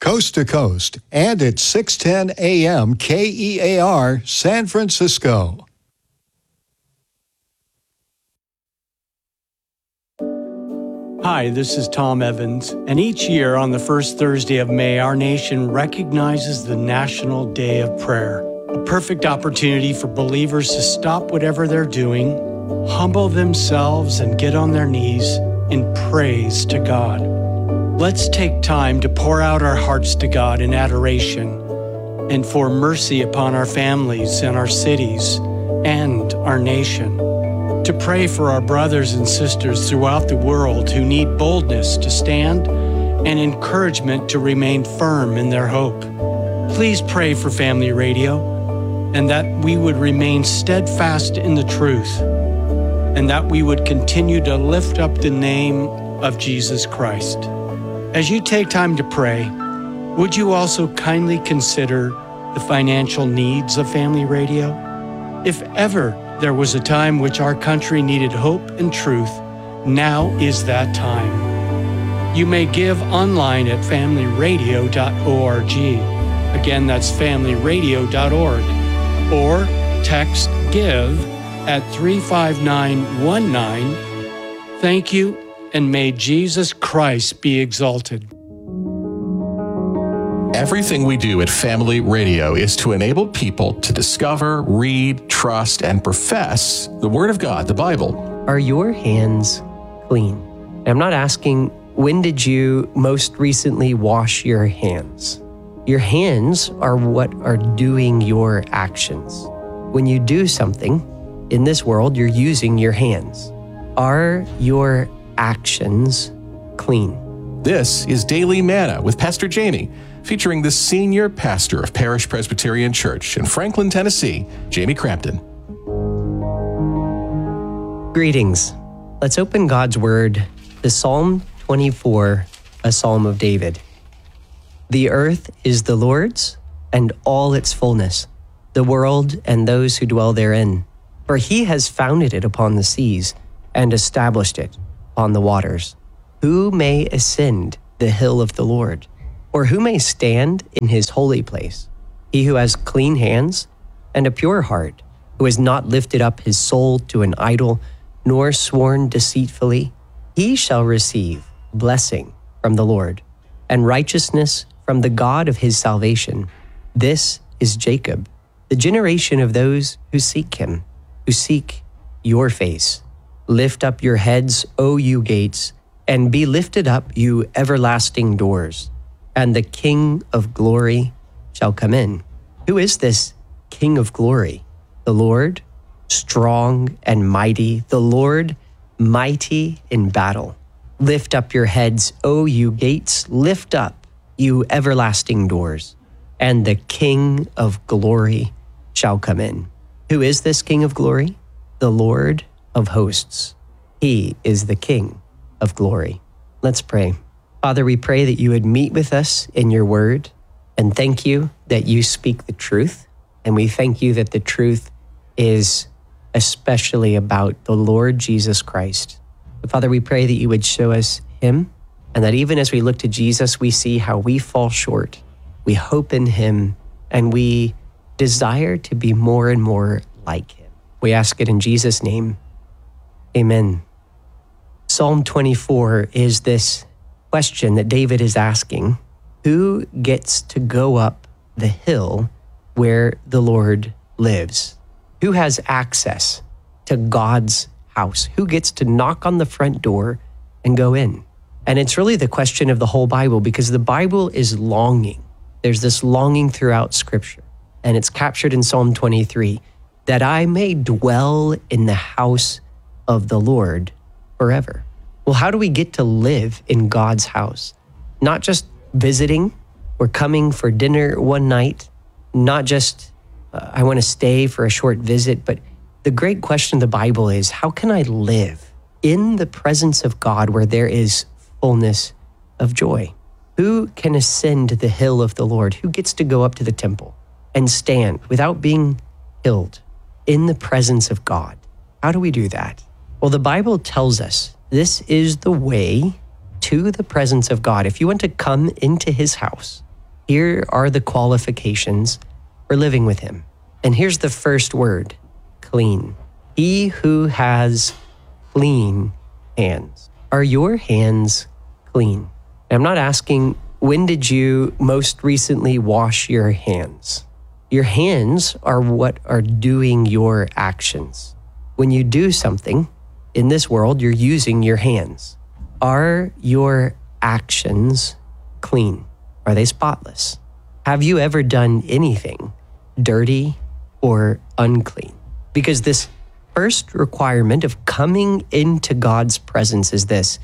coast to coast, and at 610 AM KEAR, San Francisco. Hi, this is Tom Evans, and each year on the first Thursday of May, our nation recognizes the National Day of Prayer, a perfect opportunity for believers to stop whatever they're doing, humble themselves, and get on their knees in praise to God. Let's take time to pour out our hearts to God in adoration and for mercy upon our families and our cities and our nation. To pray for our brothers and sisters throughout the world who need boldness to stand and encouragement to remain firm in their hope. Please pray for Family Radio and that we would remain steadfast in the truth and that we would continue to lift up the name of Jesus Christ. As you take time to pray, would you also kindly consider the financial needs of Family Radio? If ever there was a time which our country needed hope and truth, now is that time. You may give online at familyradio.org. Again, that's familyradio.org. Or text GIVE at 35919. Thank you, and may Jesus Christ be exalted. Everything we do at Family Radio is to enable people to discover, read, trust, and profess the Word of God, the Bible. Are your hands clean? I'm not asking, when did you most recently wash your hands? Your hands are what are doing your actions. When you do something in this world, you're using your hands. Are your actions clean? This is Daily Manna with Pastor Jamie, featuring the senior pastor of Parish Presbyterian Church in Franklin, Tennessee, Jamie Crampton. Greetings. Let's open God's Word to Psalm 24, a psalm of David. The earth is the Lord's and all its fullness, the world and those who dwell therein. For he has founded it upon the seas and established it upon the waters. Who may ascend the hill of the Lord? Or who may stand in his holy place? He who has clean hands and a pure heart, who has not lifted up his soul to an idol, nor sworn deceitfully, he shall receive blessing from the Lord, and righteousness from the God of his salvation. This is Jacob, the generation of those who seek him, who seek your face. Lift up your heads, O you gates, and be lifted up, you everlasting doors, and the King of glory shall come in. Who is this King of glory? The Lord, strong and mighty, the Lord, mighty in battle. Lift up your heads, O you gates, lift up, you everlasting doors, and the King of glory shall come in. Who is this King of glory? The Lord of hosts. He is the King of glory. Let's pray. Father, we pray that you would meet with us in your word, and thank you that you speak the truth. And we thank you that the truth is especially about the Lord Jesus Christ. But Father, we pray that you would show us him, and that even as we look to Jesus, we see how we fall short. We hope in him, and we desire to be more and more like him. We ask it in Jesus' name. Amen. Psalm 24 is this question that David is asking: who gets to go up the hill where the Lord lives? Who has access to God's house? Who gets to knock on the front door and go in? And it's really the question of the whole Bible, because the Bible is longing. There's this longing throughout Scripture, and it's captured in Psalm 23, that I may dwell in the house of the Lord forever. Well, how do we get to live in God's house? Not just visiting or coming for dinner one night, not just I want to stay for a short visit, but the great question of the Bible is, how can I live in the presence of God where there is fullness of joy? Who can ascend the hill of the Lord? Who gets to go up to the temple and stand without being killed in the presence of God? How do we do that? Well, the Bible tells us this is the way to the presence of God. If you want to come into his house, Here are the qualifications for living with him. And here's the first word, clean. He who has clean hands. Are your hands clean? I'm not asking, when did you most recently wash your hands? Your hands are what are doing your actions. When you do something in this world, you're using your hands. Are your actions clean? Are they spotless? Have you ever done anything dirty or unclean? Because this first requirement of coming into God's presence is this: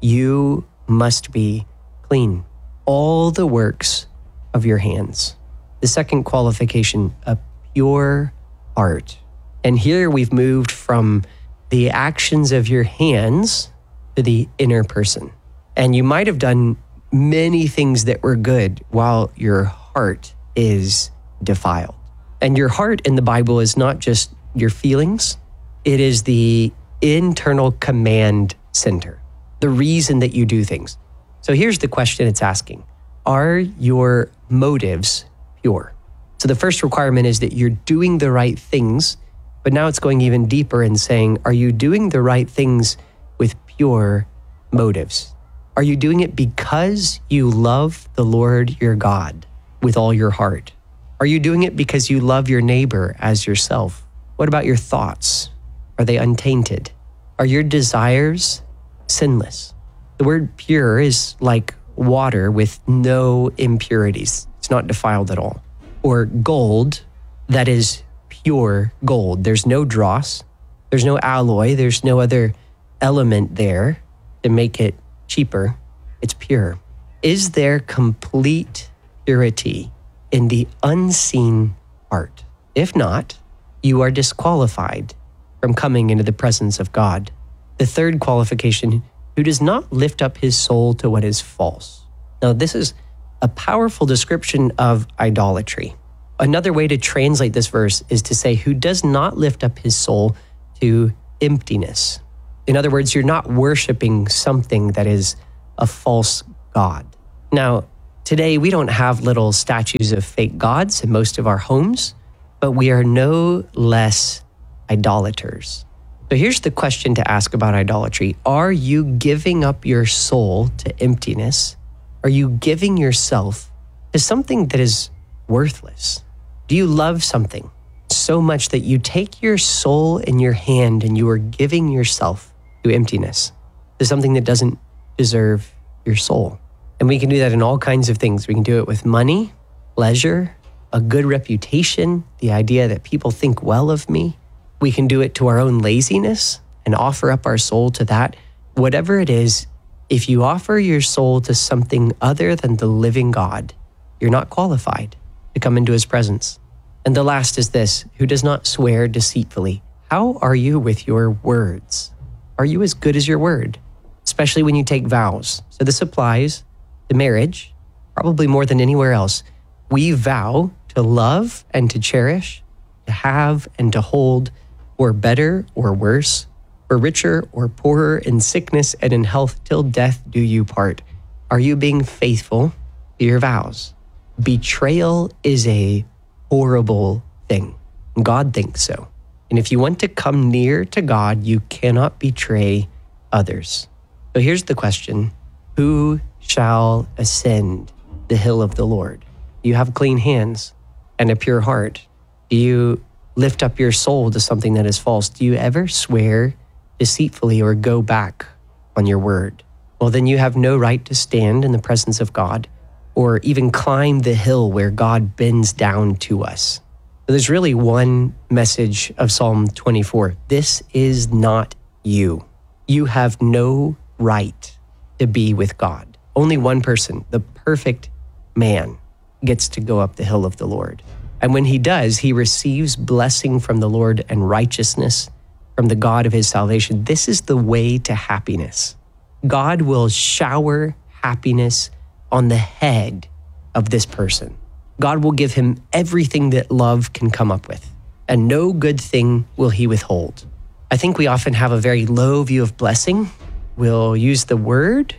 you must be clean. All the works of your hands. The second qualification, a pure heart. And here we've moved from the actions of your hands to the inner person. And you might have done many things that were good while your heart is defiled. And your heart in the Bible is not just your feelings, it is the internal command center, the reason that you do things. So here's the question it's asking: are your motives pure? So the first requirement is that you're doing the right things, but now it's going even deeper and saying, are you doing the right things with pure motives? Are you doing it because you love the Lord your God with all your heart? Are you doing it because you love your neighbor as yourself? What about your thoughts? Are they untainted? Are your desires sinless? The word pure is like water with no impurities. It's not defiled at all. Or gold that is pure gold. There's no dross. There's no alloy. There's no other element there to make it cheaper. It's pure. Is there complete purity in the unseen heart? If not, you are disqualified from coming into the presence of God. The third qualification, who does not lift up his soul to what is false. Now, this is a powerful description of idolatry. Another way to translate this verse is to say, who does not lift up his soul to emptiness. In other words, you're not worshiping something that is a false god. Now, today we don't have little statues of fake gods in most of our homes, but we are no less idolaters. So here's the question to ask about idolatry. Are you giving up your soul to emptiness? Are you giving yourself to something that is worthless? Do you love something so much that you take your soul in your hand and you are giving yourself to emptiness, to something that doesn't deserve your soul? And we can do that in all kinds of things. We can do it with money, pleasure, a good reputation, the idea that people think well of me. We can do it to our own laziness and offer up our soul to that. Whatever it is, if you offer your soul to something other than the living God, you're not qualified to come into his presence. And the last is this: who does not swear deceitfully. How are you with your words? Are you as good as your word? Especially when you take vows. So this applies to marriage, probably more than anywhere else. We vow to love and to cherish, to have and to hold, for better or worse, for richer or poorer, in sickness and in health, till death do you part. Are you being faithful to your vows? Betrayal is a horrible thing. God thinks so. And if you want to come near to God, you cannot betray others. So here's the question: who shall ascend the hill of the Lord? Do you have clean hands and a pure heart? Do you lift up your soul to something that is false? Do you ever swear deceitfully or go back on your word? Well, then you have no right to stand in the presence of God or even climb the hill where God bends down to us. So there's really one message of Psalm 24. This is not you. You have no right to be with God. Only one person, the perfect man, gets to go up the hill of the Lord. And when he does, he receives blessing from the Lord and righteousness from the God of his salvation. This is the way to happiness. God will shower happiness on the head of this person. God will give him everything that love can come up with, and no good thing will he withhold. I think we often have a very low view of blessing. We'll use the word,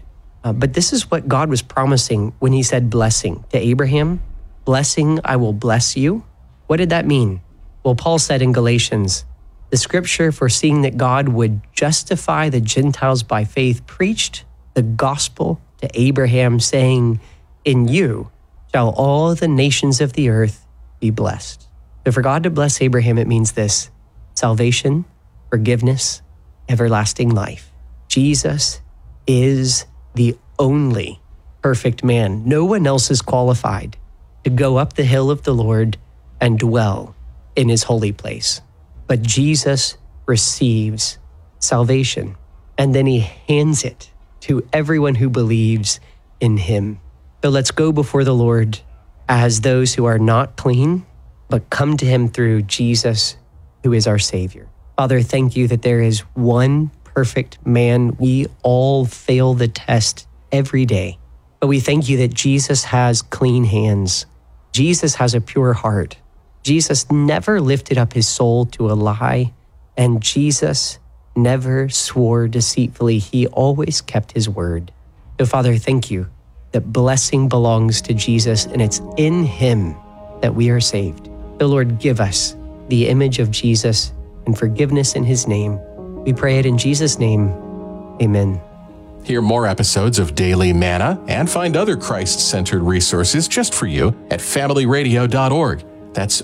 But this is what God was promising when he said blessing to Abraham. Blessing, I will bless you. What did that mean? Well, Paul said in Galatians, the scripture foreseeing that God would justify the Gentiles by faith preached the gospel to Abraham, saying, in you shall all the nations of the earth be blessed. So for God to bless Abraham, it means this: salvation, forgiveness, everlasting life. Jesus is the only perfect man. No one else is qualified to go up the hill of the Lord and dwell in his holy place. But Jesus receives salvation, and then he hands it to everyone who believes in him. So let's go before the Lord as those who are not clean, but come to him through Jesus, who is our Savior. Father, thank you that there is one perfect man. We all fail the test every day, but we thank you that Jesus has clean hands. Jesus has a pure heart. Jesus never lifted up his soul to a lie, and Jesus never swore deceitfully. He always kept his word. So Father, thank you that blessing belongs to Jesus, and it's in him that we are saved. So Lord, give us the image of Jesus and forgiveness in his name. We pray it in Jesus' name. Amen. Hear more episodes of Daily Manna and find other Christ-centered resources just for you at familyradio.org. That's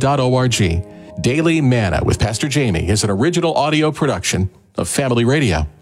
familyradio.org. Daily Manna with Pastor Jamie is an original audio production of Family Radio.